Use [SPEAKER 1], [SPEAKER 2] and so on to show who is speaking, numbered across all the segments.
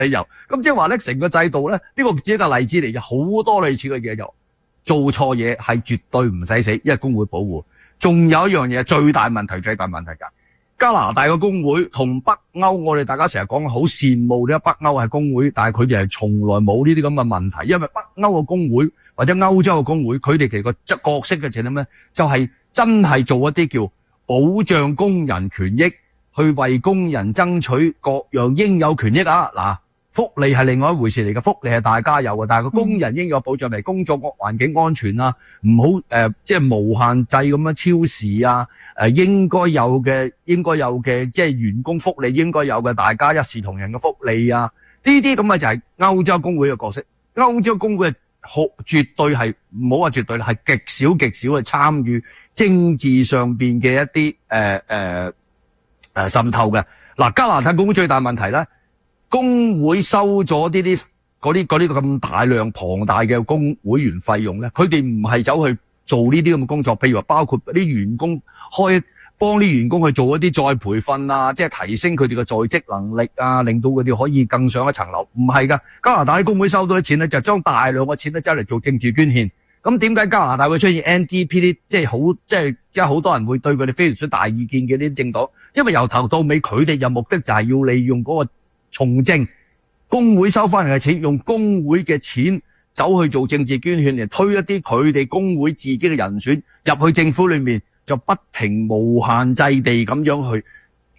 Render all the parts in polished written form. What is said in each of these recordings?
[SPEAKER 1] 理由。咁即係話咧，成個制度咧，呢個只係一個例子嚟嘅，好多類似嘅嘢就做錯嘢係絕對唔使死，因為工會保護。仲有一樣嘢最大問題㗎，加拿大嘅工會同北歐，我哋大家成日講好羨慕呢，北歐係工會，但係佢哋係從來冇呢啲咁嘅問題，因為北歐嘅工會或者歐洲嘅工會，佢哋其實個角色嘅就係咩？就係真係做一啲叫保障工人權益，去為工人爭取各樣應有權益啊！嗱，福利係另外一回事嚟嘅，福利係大家有嘅，但係個工人應有保障嚟，工作環境安全啊，唔好即係無限制咁樣超時啊，應該有嘅即係員工福利應該有嘅，大家一視同仁嘅福利啊，呢啲咁嘅就係歐洲工會嘅角色。歐洲工會絕對係唔好話絕對啦，係極少去參與政治上邊嘅一啲滲透嘅。嗱，加拿大工會最大問題咧，工會收咗嗰啲咁大量龐大嘅工會員費用咧，佢哋唔係走去做呢啲咁嘅工作，譬如話包括啲員工幫啲員工去做一啲再培訓啊，即係提升佢哋嘅在職能力啊，令到佢哋可以更上一層樓。唔係噶，加拿大啲工會收到啲錢咧，就將大量嘅錢咧走嚟做政治捐獻。咁點解加拿大會出現 NDP 呢？即係好多人會對佢哋非常之大意見嘅呢啲政黨，因為由頭到尾佢哋有目的就係要利用嗰個從政工會收翻嚟嘅錢，用工會嘅錢走去做政治捐獻，嚟推一啲佢哋工會自己嘅人選入去政府裏面，就不停無限制地咁樣去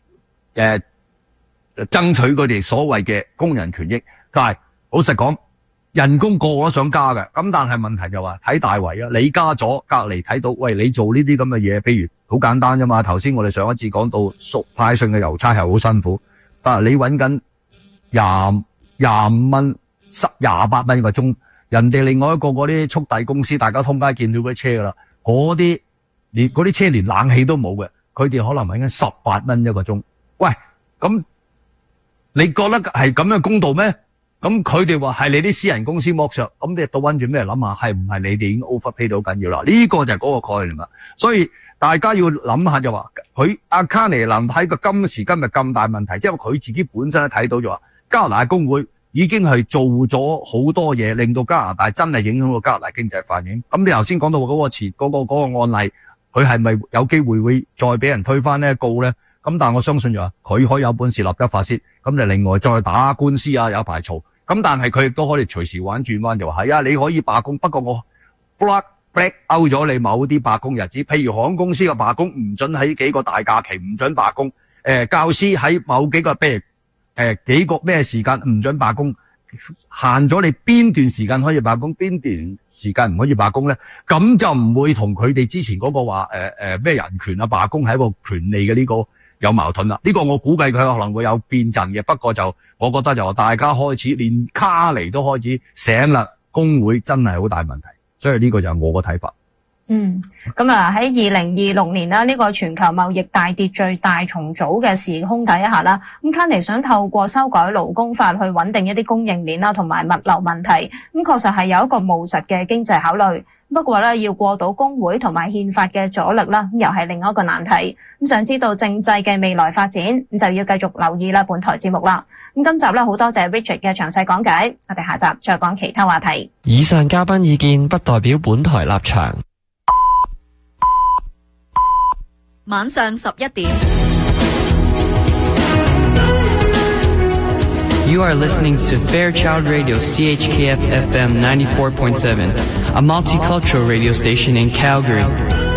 [SPEAKER 1] 爭取佢哋所謂嘅工人權益。但係老實講，人工個個都想加嘅，咁但係問題就話睇大圍啊，你加咗隔離睇到，喂，你做呢啲咁嘅嘢，譬如好簡單啫嘛。頭先我哋上一次講到派信嘅郵差係好辛苦，但係你揾緊25蚊、28蚊一個鐘，人哋另外一個嗰啲速遞公司，大家通街見到嗰啲車噶啦，嗰啲車連冷氣都冇嘅，佢哋可能揾緊18蚊一個鐘。喂，咁你覺得係咁樣公道咩？咁佢哋話係你啲私人公司剝削，咁你倒翻轉咩諗下？係唔係你哋已經 overpay 到緊要啦？呢個就係嗰個概念啦。所以大家要諗下就話，佢阿卡尼林睇個今時今日咁大問題，即係佢自己本身都睇到咗話，加拿大工會已經係做咗好多嘢，令到加拿大真係影響到加拿大經濟發展。咁你頭先講到嗰個案例，佢係咪有機會會再俾人推翻呢告呢？咁但係我相信就話，佢可以有本事立得法先，咁就另外再打官司啊，有排嘈。咁但係佢亦都可以隨時玩轉彎，就話係啊，你可以罷工，不過我 black out 咗你某啲罷工日子，譬如航空公司嘅罷工唔准喺幾個大假期唔准罷工，教師喺某幾個譬如幾個咩時間唔准罷工，限咗你邊段時間可以罷工，邊段時間唔可以罷工咧，咁就唔會同佢哋之前嗰個話咩人權啊罷工係一個權利嘅呢個有矛盾啦。呢個我估計佢可能會有變陣嘅，不過就我覺得就大家開始連卡尼都開始醒啦，工會真係好大問題，所以呢個就係我個睇法。
[SPEAKER 2] 咁啊喺2026年啦，呢個全球貿易大秩序大重組嘅時空底下啦，咁卡尼想透過修改勞工法去穩定一啲供應鏈啦，同埋物流問題，咁確實係有一個務實嘅經濟考慮。不過咧，要過到工會同埋憲法嘅阻力啦，又係另一個難題。咁想知道政制嘅未來發展，咁就要繼續留意啦本台節目啦。咁今集咧好多謝 Richard 嘅詳細講解，我哋下集再講其他話題。
[SPEAKER 3] 以上嘉賓意見不代表本台立場。
[SPEAKER 4] 晚上11點。
[SPEAKER 3] You are listening to Fairchild Radio CHKF FM 94.7, a multicultural radio station in Calgary.